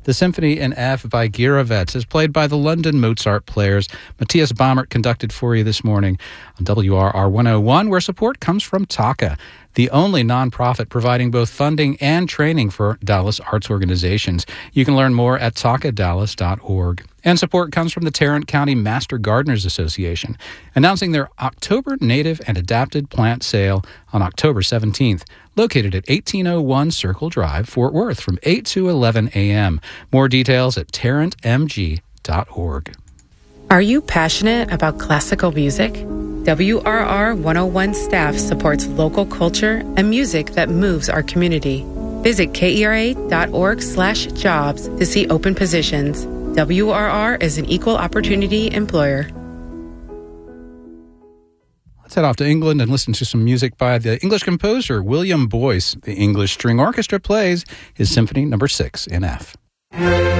The Symphony in F by Giravetz is played by the London Mozart Players. Matthias Baumert conducted for you this morning on WRR 101, where support comes from TACA, the only nonprofit providing both funding and training for Dallas arts organizations. You can learn more at tacadallas.org. And support comes from the Tarrant County Master Gardeners Association, announcing their October Native and Adapted Plant Sale on October 17th, located at 1801 Circle Drive, Fort Worth, from 8 to 11 a.m. More details at tarrantmg.org. Are you passionate about classical music? WRR 101 staff supports local culture and music that moves our community. Visit kera.org/jobs to see open positions. WRR is an equal opportunity employer. Let's head off to England and listen to some music by the English composer William Boyce. The English String Orchestra plays his Symphony No. 6 in F.